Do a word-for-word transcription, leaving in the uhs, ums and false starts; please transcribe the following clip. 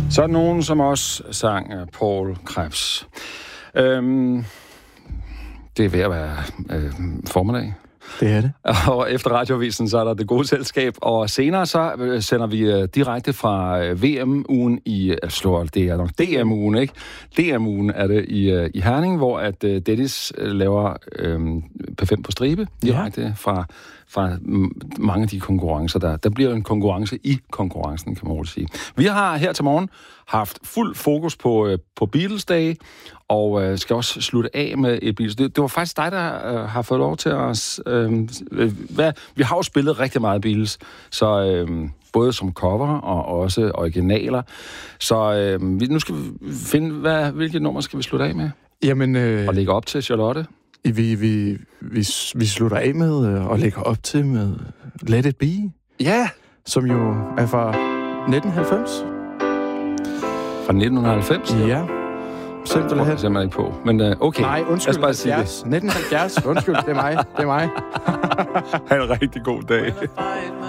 Så er der nogen, som også sang uh, Paul Krebs. Øhm, det er ved at være øh, formiddag. Det er det. Og efter Radioavisen, så er der Det Gode Selskab. Og senere så øh, sender vi øh, direkte fra øh, V M-ugen i... Altså, det er nok D M-ugen, ikke? D M-ugen er det i, øh, i Herning, hvor at øh, Dennis øh, laver øh, P fem på stribe direkte ja. fra... fra mange af de konkurrencer, der... Der bliver en konkurrence i konkurrencen, kan man roligt sige. Vi har her til morgen haft fuld fokus på, øh, på Beatles Day, og øh, skal også slutte af med et Beatles. Det, det var faktisk dig, der øh, har fået lov til at... Øh, øh, hvad, vi har jo spillet rigtig meget Beatles, så øh, både som cover og også originaler. Så øh, nu skal vi finde, hvad, hvilket nummer skal vi slutte af med? Jamen... Øh... Og lægge op til Charlotte? Vi, vi, vi, vi slutter af med og lægger op til med Let It Be. Ja! Som jo er fra nitten halvfems. Fra nitten halvfems? Ja. Simpelthen. Det er simpelthen ikke på. Men uh, okay. Nej, undskyld. Lad os bare sige det. nitten halvfjerds. Undskyld, det er mig. Det er mig. Ha' en rigtig god dag.